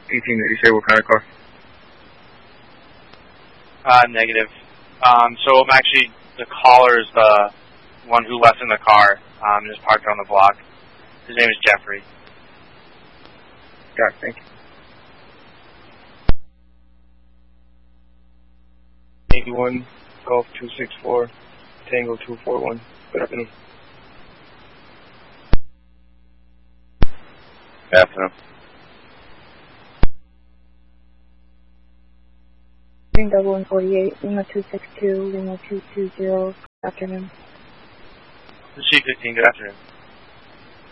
18, did you say what kind of car? Negative. So I'm actually, the caller is the one who left in the car, just parked on the block. His name is Jeffrey. Got it, thank you. 81 Golf 264 Tango 241. Good afternoon. Good afternoon. Green double 148, Lima 262, Lima 220, good afternoon. C-15, good afternoon.